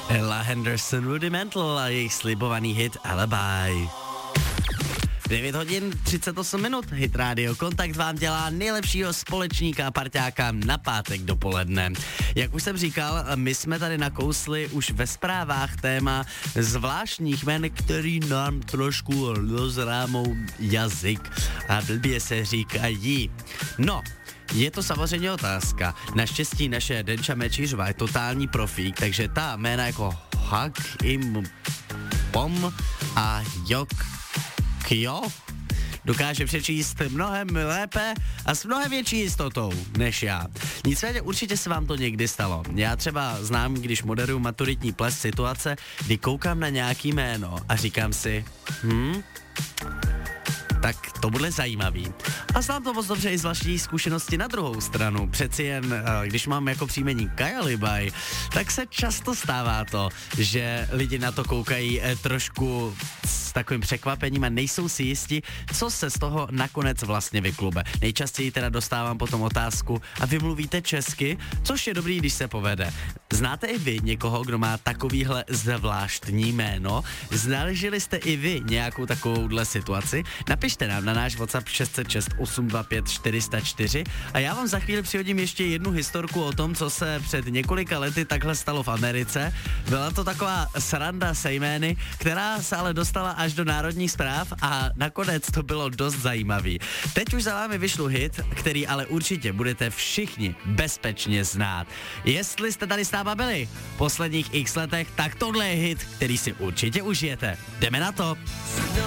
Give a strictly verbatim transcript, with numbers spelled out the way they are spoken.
Ella Henderson Rudimental a jejich slibovaný hit Alibi. devět hodin třicet osm minut, Hit Radio Kontakt vám dělá nejlepšího společníka a parťáka na pátek dopoledne. Jak už jsem říkal, my jsme tady nakousli už ve zprávách téma zvláštních jmen, který nám trošku rozrámou jazyk a blbě se říkají. No, je to samozřejmě otázka. Naštěstí naše Denča Mečířová je totální profík, takže ta jména jako Hak, Im, Pom a Jok, Kyo dokáže přečíst mnohem lépe a s mnohem větší jistotou než já. Nicméně určitě se vám to někdy stalo. Já třeba znám, když moderuju maturitní ples, situace, kdy koukám na nějaký jméno a říkám si, hm, tak to bude zajímavý. A znám to moc dobře i z vlastní zkušenosti na druhou stranu. Přeci jen, když mám jako příjmení Kaja Libaj, tak se často stává to, že lidi na to koukají trošku s takovým překvapením a nejsou si jisti, co se z toho nakonec vlastně vyklube. Nejčastěji teda dostávám potom otázku, a vy mluvíte česky, což je dobrý, když se povede. Znáte i vy někoho, kdo má takovýhle zvláštní jméno? Znaležili jste i vy nějakou takovouhle situaci? Napište nám na náš WhatsApp šest set šest osm dva pět čtyři nula čtyři a já vám za chvíli přihodím ještě jednu historku o tom, co se před několika lety takhle stalo v Americe. Byla to taková sranda se jmény, která se ale dostala až do národních zpráv a nakonec to bylo dost zajímavý. Teď už za vámi vyšlu hit, který ale určitě budete všichni bezpečně znát. Jestli jste tady s náma byli v posledních x letech, tak tohle je hit, který si určitě užijete. Jdeme na to!